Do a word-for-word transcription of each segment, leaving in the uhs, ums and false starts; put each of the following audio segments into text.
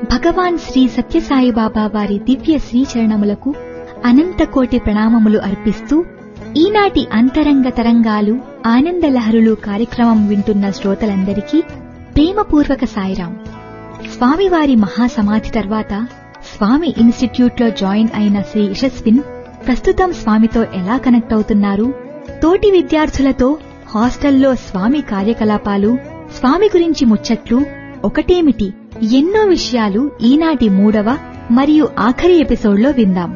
భగవాన్ శ్రీ సత్యసాయిబాబా వారి దివ్య శ్రీచరణములకు అనంతకోటి ప్రణామములు అర్పిస్తూ ఈనాటి అంతరంగ తరంగాలు ఆనందలహరులు కార్యక్రమం వింటున్న శ్రోతలందరికీ ప్రేమపూర్వక సాయిరాం. స్వామివారి మహాసమాధి తర్వాత స్వామి ఇన్స్టిట్యూట్లో జాయిన్ అయిన శ్రీ యశస్విన్ ప్రస్తుతం స్వామితో ఎలా కనెక్ట్ అవుతున్నారు, తోటి విద్యార్థులతో హాస్టల్లో స్వామి కార్యకలాపాలు, స్వామి గురించి ముచ్చట్లు, ఒకటేమిటి ఎన్నో విషయాలు ఈనాటి మూడవ మరియు ఆఖరి ఎపిసోడ్లో విందాం.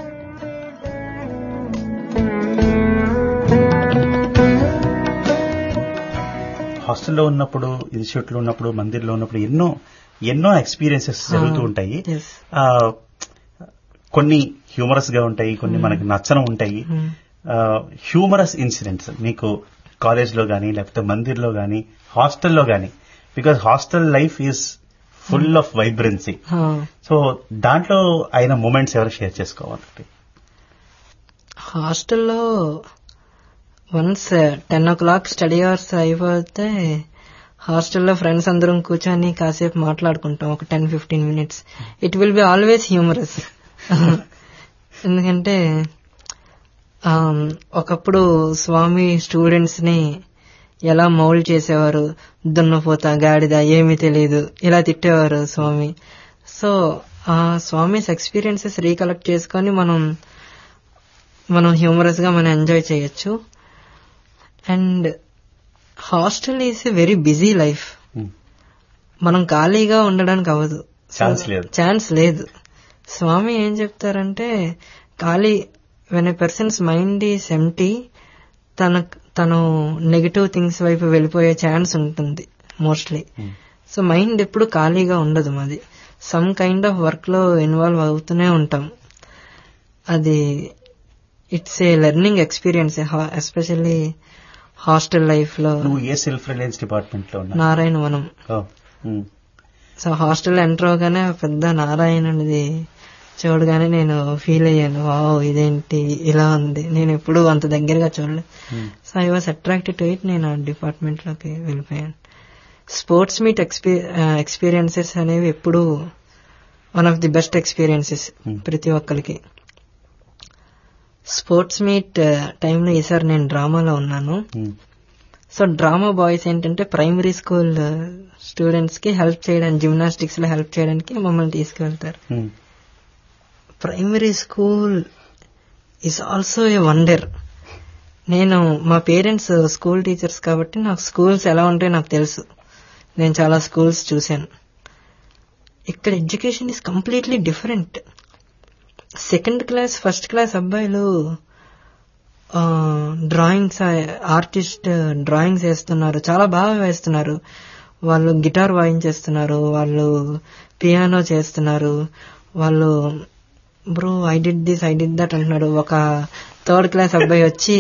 హాస్టల్లో ఉన్నప్పుడు, ఇన్స్టిట్యూట్లో ఉన్నప్పుడు, మందిర్లో ఉన్నప్పుడు ఎన్నో ఎన్నో ఎక్స్పీరియన్సెస్ జరుగుతూ ఉంటాయి. కొన్ని హ్యూమరస్ గా ఉంటాయి, కొన్ని మనకి నచ్చనం ఉంటాయి. హ్యూమరస్ ఇన్సిడెంట్స్ మీకు కాలేజ్ లో గానీ, లేకపోతే మందిర్లో గానీ, హాస్టల్లో గానీ, because hostel life is full of vibrancy. So దాంట్లో అయిన మూమెంట్స్ ఎవరు షేర్ చేసుకోవాలి? హాస్టల్లో వన్స్ టెన్ ఓ క్లాక్ స్టడీ అవర్స్ అయిపోతే హాస్టల్లో ఫ్రెండ్స్ అందరం కూర్చొని కాసేపు మాట్లాడుకుంటాం, ఒక ten fifteen minutes. It will be always humorous. ఎందుకంటే ఒకప్పుడు స్వామి స్టూడెంట్స్ ని ఎలా మౌల్డ్ చేసేవారు, దున్నపోతా గాడిద ఏమీ తెలియదు ఇలా తిట్టేవారు స్వామి. సో ఆ స్వామిస్ ఎక్స్పీరియన్సెస్ రీకలెక్ట్ చేసుకొని మనం మనం హ్యూమరస్ గా మనం ఎంజాయ్ చేయొచ్చు. And hostel is a very busy life. మనం ఖాళీగా ఉండడానికి అవ్వదు, ఛాన్స్ లేదు. స్వామి ఏం చెప్తారంటే, ఖాళీ when a persons mind is empty, తన తను నెగటివ్ థింగ్స్ వైపు వెళ్ళిపోయే ఛాన్స్ ఉంటుంది మోస్ట్లీ. సో మైండ్ ఎప్పుడు ఖాళీగా ఉండదు, మాది సమ్ కైండ్ ఆఫ్ వర్క్ లో ఇన్వాల్వ్ అవుతూనే ఉంటాం. అది it's a learning experience, especially hostel life లో. ఏ సెల్ఫ్ రిలయన్స్ డిపార్ట్మెంట్ లో? నారాయణ వనం. సో హాస్టల్ ఎంటర్ అవగానే పెద్ద నారాయణుడిది చూడగానే నేను ఫీల్ అయ్యాను, వావ్ ఇదేంటి ఇలా ఉంది, నేను ఎప్పుడు అంత దగ్గరగా చూడలేదు. So I was attracted to it. నేను ఆ డిపార్ట్మెంట్ లోకి వెళ్ళిపోయాను. స్పోర్ట్స్ మీట్ ఎక్స్పీరియన్సెస్ అనేవి ఎప్పుడు one of the best experiences ప్రతి ఒక్కరికి. స్పోర్ట్స్ మీట్ టైంలో ఈసారి నేను డ్రామాలో ఉన్నాను. సో డ్రామా బాయ్స్ ఏంటంటే ప్రైమరీ స్కూల్ స్టూడెంట్స్ కి హెల్ప్ చేయడానికి, జిమ్నాస్టిక్స్ లో హెల్ప్ చేయడానికి మమ్మల్ని తీసుకువెళ్తారు. Primary school is also a wonder. నేను మా పేరెంట్స్ స్కూల్ టీచర్స్ కాబట్టి నాకు స్కూల్స్ ఎలా ఉంటాయో నాకు తెలుసు, నేను చాలా స్కూల్స్ చూశాను. ఇక్కడ education is completely different. Second class first class అబ్బాయిలు డ్రాయింగ్స్, ఆర్టిస్ట్ డ్రాయింగ్స్ వేస్తున్నారు, చాలా బాగా వేస్తున్నారు. వాళ్ళు గిటార్ వాయించేస్తున్నారు, వాళ్ళు పియానో చేస్తున్నారు, వాళ్ళు bro I did this I did that అంటున్నాడు. ఒక థర్డ్ క్లాస్ అబ్బాయి వచ్చి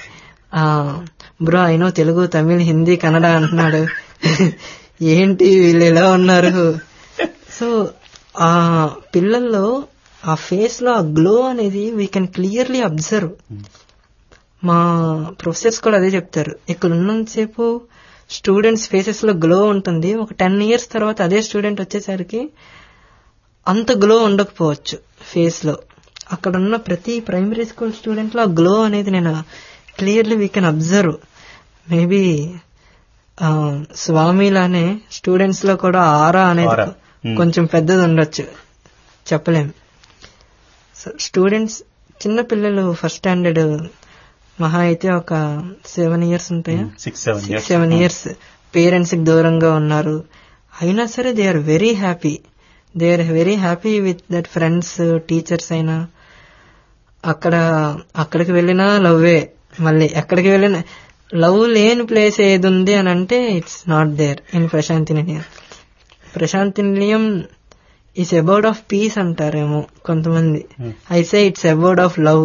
bro I know Telugu, Tamil, Hindi, Kannada అంటున్నాడు. ఏంటి వీళ్ళు ఎలా ఉన్నారు? సో ఆ పిల్లల్లో ఆ ఫేస్ లో ఆ గ్లో అనేది వీ కెన్ క్లియర్లీ అబ్జర్వ్. మా ప్రొఫెసర్స్ కూడా అదే చెప్తారు, ఇక్కడ ఉన్నంతసేపు స్టూడెంట్స్ ఫేసెస్ లో గ్లో ఉంటుంది, ఒక టెన్ ఇయర్స్ తర్వాత అదే స్టూడెంట్ వచ్చేసరికి అంత గ్లో ఉండకపోవచ్చు ఫేస్ లో. అక్కడ ఉన్న ప్రతి ప్రైమరీ స్కూల్ స్టూడెంట్ లో ఆ గ్లో అనేది నేను clearly we can observe. Maybe స్వామిలానే students లో కూడా ఆరా అనేది కొంచెం పెద్దది ఉండొచ్చు, చెప్పలేం. స్టూడెంట్స్ చిన్న పిల్లలు ఫస్ట్ స్టాండర్డ్ మహా అయితే ఒక సెవెన్ ఇయర్స్ ఉంటాయా, సిక్స్ సెవెన్ ఇయర్స్ పేరెంట్స్ కి దూరంగా ఉన్నారు. అయినా సరే they are very happy, they are very happy with that friends, teachers అయినా. అక్కడ అక్కడికి వెళ్ళినా లవ్వే, మళ్ళీ ఎక్కడికి వెళ్ళినా లవ్ లేని ప్లేస్ ఏది ఉంది అని అంటే it's not there in Prashanti నిలయం. ప్రశాంతి నిలయం ఈస్ అబౌట్ ఆఫ్ పీస్ అంటారేమో కొంతమంది, I say it's about of love.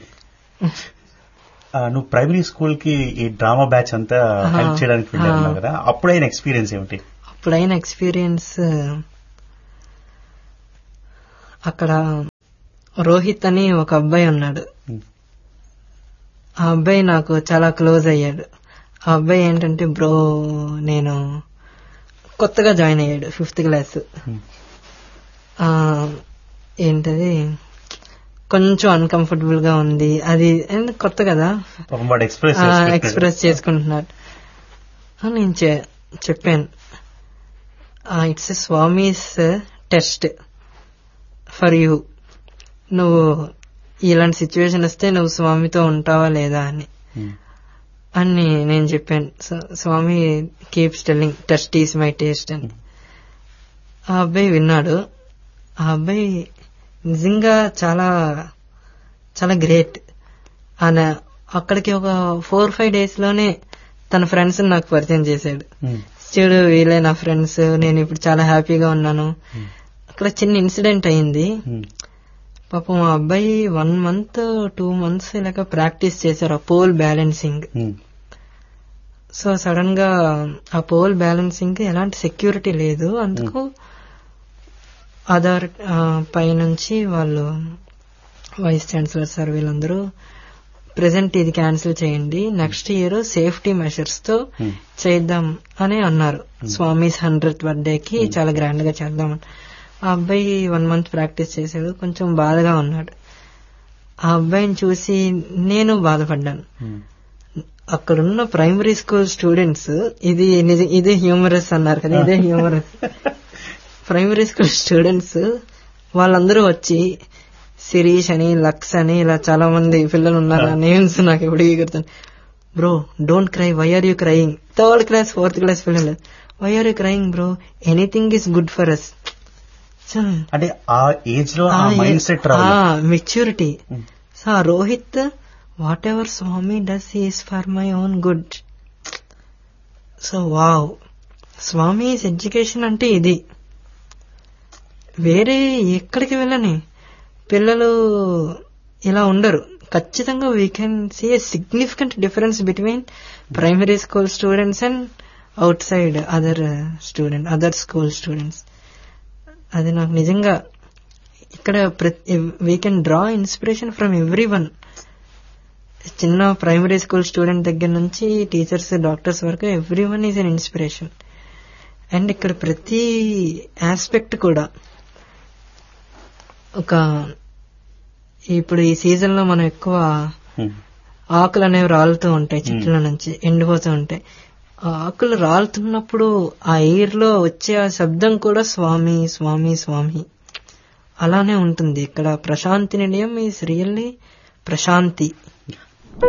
నువ్వు ప్రైమరీ స్కూల్ కి ఈ డ్రామా బ్యాచ్ అంతా హెల్ప్ చేయడానికి వెళ్ళావు కదా, అప్పుడైన ఎక్స్పీరియన్స్ ఏమిటి? అప్పుడైన ఎక్స్పీరియన్స్, అక్కడ రోహిత్ అని ఒక అబ్బాయి ఉన్నాడు. ఆ అబ్బాయి నాకు చాలా క్లోజ్ అయ్యాడు. ఆ అబ్బాయి ఏంటంటే, బ్రో నేను కొత్తగా జాయిన్ అయ్యాడు ఫిఫ్త్ క్లాస్. ఆ, ఏంటది కొంచెం అన్కంఫర్టబుల్ గా ఉంది, అది ఎందుకు కొత్త కదా పాపం వాడు ఎక్స్ప్రెస్ ఎక్స్ప్రెస్ చేసుకుంటున్నాడు. ఆ, నేను చె- చెప్పాను it's a Swami's test for you, నువ్వు ఇలాంటి సిచ్యువేషన్ వస్తే నువ్వు స్వామితో ఉంటావా లేదా అని అని నేను చెప్పాను. So- Swamy keeps telling test is my taste అని. ఆ అబ్బాయి విన్నాడు. ఆ అబ్బాయి నిజంగా చాలా చాలా గ్రేట్. ఆయన అక్కడికి ఒక ఫోర్ ఫైవ్ డేస్ లోనే తన ఫ్రెండ్స్ నాకు పరిచయం చేశాడు. చూడు వీళ్ళే నా ఫ్రెండ్స్, నేను ఇప్పుడు చాలా హ్యాపీగా ఉన్నాను. అక్కడ చిన్న ఇన్సిడెంట్ అయింది. పాపం ఆ అబ్బాయి వన్ మంత్ టూ మంత్స్ ఇలాగ ప్రాక్టీస్ చేశారు ఆ పోల్ బ్యాలెన్సింగ్. సో సడన్ గా ఆ పోల్ బ్యాలెన్సింగ్ ఎలాంటి సెక్యూరిటీ లేదు, అందుకు ఆధార్ పైనుంచి వాళ్ళు వైస్ ఛాన్సలర్ సార్ వీళ్ళందరూ ప్రెసెంట్ ఇది క్యాన్సిల్ చేయండి, నెక్స్ట్ ఇయర్ సేఫ్టీ మెషర్స్ తో చేద్దాం అని అన్నారు. స్వామిస్ హండ్రెడ్ బర్త్డేకి చాలా గ్రాండ్ గా చేద్దామని. ఆ అబ్బాయి వన్ మంత్ ప్రాక్టీస్ చేశాడు, కొంచెం బాధగా ఉన్నాడు. ఆ అబ్బాయిని చూసి నేను బాధపడ్డాను. అక్కడున్న ప్రైమరీ స్కూల్ స్టూడెంట్స్, ఇది నిజ- ఇదే హ్యూమరస్ అన్నారు కదా, ఇదే హ్యూమరస్. ప్రైమరీ స్కూల్ స్టూడెంట్స్ వాళ్ళందరూ వచ్చి శిరీష్ అని లక్స్ అని ఇలా చాలా మంది పిల్లలు ఉన్నారు. ఆ నేమ్స్ నాకు ఎప్పుడు గుర్తుంది. Bro don't cry, why are you crying? Third class fourth class పిల్లలు, why are you crying bro, anything is good for us. అంటే ఆ ఏజ్ లో ఆ మైండ్ సెట్ మెచ్యూరిటీ. సో ఆ Rohit, what ever Swamy does is for my own good. So wow, Swamy education అంటే ఇది. వేరే ఎక్కడికి వెళ్ళని పిల్లలు ఇలా ఉండరు. ఖచ్చితంగా we can see a significant difference between primary school students and out side other student other school students. అది నాకు నిజంగా ఇక్కడ we can draw inspiration from every one. చిన్న ప్రైమరీ స్కూల్ స్టూడెంట్ దగ్గర నుంచి టీచర్స్ డాక్టర్స్ వరకు every one is an inspiration. And ఇక్కడ ప్రతి ఆస్పెక్ట్ కూడా ఒక, ఇప్పుడు ఈ సీజన్ లో మనం ఎక్కువ ఆకులు అనేవి రాలుతూ ఉంటాయి, చెట్ల నుంచి ఎండిపోతూ ఉంటాయి. ఆ ఆకులు రాలుతున్నప్పుడు ఆ ఎయిర్ లో వచ్చే ఆ శబ్దం కూడా స్వామి స్వామి స్వామి అలానే ఉంటుంది. ఇక్కడ ప్రశాంతి నిలయం ఈజ్ రియల్లీ ప్రశాంతి.